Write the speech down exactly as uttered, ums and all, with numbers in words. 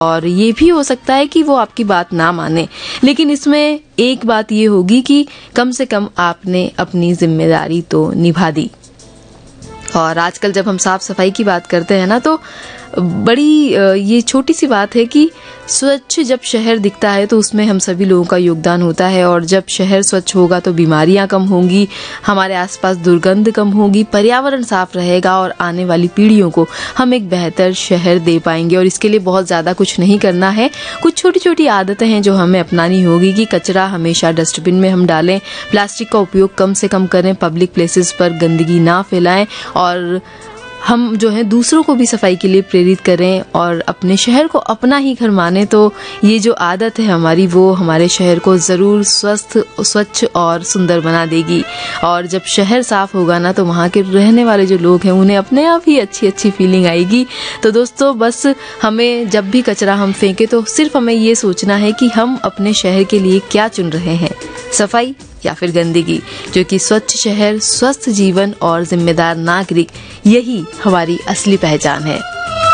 और ये भी हो सकता है कि वो आपकी बात ना माने, लेकिन इसमें एक बात ये होगी कि कम से कम आपने अपनी जिम्मेदारी तो निभा दी। और आजकल जब हम साफ सफाई की बात करते हैं ना, तो बड़ी ये छोटी सी बात है कि स्वच्छ जब शहर दिखता है तो उसमें हम सभी लोगों का योगदान होता है। और जब शहर स्वच्छ होगा तो बीमारियां कम होंगी, हमारे आसपास दुर्गंध कम होगी, पर्यावरण साफ रहेगा और आने वाली पीढ़ियों को हम एक बेहतर शहर दे पाएंगे। और इसके लिए बहुत ज्यादा कुछ नहीं करना है, कुछ छोटी छोटी आदतें हैं जो हमें अपनानी होगी कि कचरा हमेशा डस्टबिन में हम डालें, प्लास्टिक का उपयोग कम से कम करें, पब्लिक प्लेसेस पर गंदगी ना फैलाएं और हम जो है दूसरों को भी सफाई के लिए प्रेरित करें और अपने शहर को अपना ही घर माने। तो ये जो आदत है हमारी, वो हमारे शहर को जरूर स्वस्थ, स्वच्छ और सुंदर बना देगी। और जब शहर साफ होगा ना, तो वहाँ के रहने वाले जो लोग हैं उन्हें अपने आप ही अच्छी अच्छी फीलिंग आएगी। तो दोस्तों, बस हमें जब भी कचरा हम फेंके तो सिर्फ हमें ये सोचना है कि हम अपने शहर के लिए क्या चुन रहे हैं, सफाई या फिर गंदगी, जो कि स्वच्छ शहर, स्वस्थ जीवन और जिम्मेदार नागरिक, यही हमारी असली पहचान है।